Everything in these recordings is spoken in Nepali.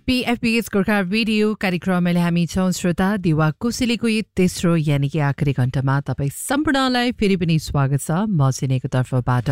PFBS गोर्खा रेडियो कार्यक्रमले हामी छौं श्रोता दिवा कुशलीको यो तेस्रो यानि कि आखिरी घण्टामा तपाईं सम्पूर्णलाई फेरि पनि स्वागत छ म सिनेको तर्फबाट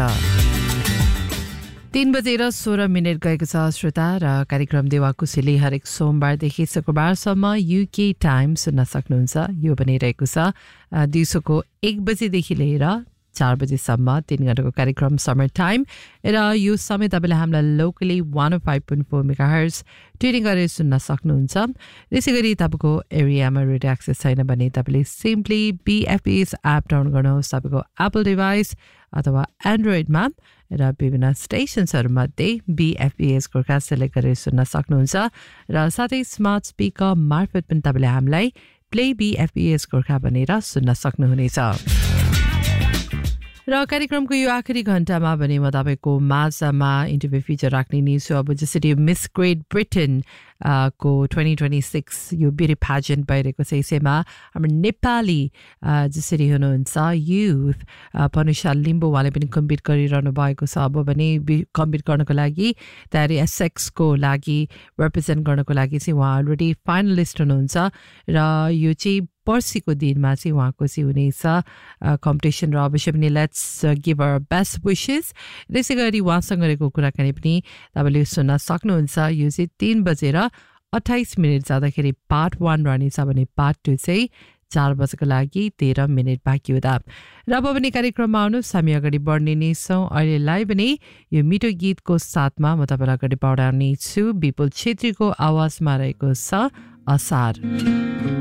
3:16 गएको छ श्रोता र कार्यक्रम देवा कुशली हरेक सोमबारदेखि शुक्रबारसम्म UK टाइम सुन्न सक्नुहुन्छ। यो पनि रहेको छ दिउँसोको 1 बजेदेखि लिएर 4 बजेसम्म 3 घण्टाको कार्यक्रम समर टाइम र यो समय तपाईले हामीलाई लोकली 105.4 मेगाहर्ज ट्युनिङ गरेर सुन्न सक्नुहुन्छ। त्यसैगरी तपाईको एरियामा रेडियो एक्सेस छैन भने तपाईले सिम्पली BFBS एप डाउनलोड गर्नुहोस् तपाईको एप्पल डिभाइस अथवा एन्ड्रोइडमा र विभिन्न स्टेशन्सहरुमध्ये BFBS गोर्खा सेलेक्ट गरेर सुन्न सक्नुहुन्छ र साथै स्मार्ट स्पिकर मार्फत पनि तपाईले हामीलाई प्ले BFBS गोर्खा भनेर सुन्न सक्नुहुनेछ। र कार्यक्रमको यो आखिरी घण्टामा भने म तपाईको माझमा इन्टरभ्यु फिचर राख्ने नि छु। अब जसरी मिस ग्रेट ब्रिटेन को 2026 यो ब्युटी प्याजेन्ट भइरहेको छ यसैमा हाम्रो नेपाली जसरी हुनुहुन्छ युथ पनुषा लिम्बू उहाँले पनि कम्पिट गरिरहनु भएको छ। अब भने कम्पिट गर्नको लागि तयारी एसएक्स को लागि रिप्रेजेन्ट गर्नको लागि चाहिँ उहाँ अलरेडी फाइनलिस्ट हुनुहुन्छ र यो चाहिँ पर्सिको दिनमा चाहिँ उहाँको चाहिँ हुनेछ कम्पिटिसन र अवश्य पनि let's give our best wishes. त्यसै गरी उहाँसँग गरेको कुराकानी पनि तपाईँले सुन्न सक्नुहुन्छ। यो चाहिँ 3:28 जाँदाखेरि पार्ट 1 रहनेछ भने पार्ट 2 चाहिँ 4 बजेको लागि 13 मिनट बाँकी हुँदा र अब पनि कार्यक्रममा आउनुहोस् हामी अगाडि बढ्ने नै छौँ। अहिलेलाई पनि यो मिठो गीतको साथमा म तपाईँलाई अगाडि बढाउने छु। विपुल छेत्रीको आवाजमा रहेको छ असार।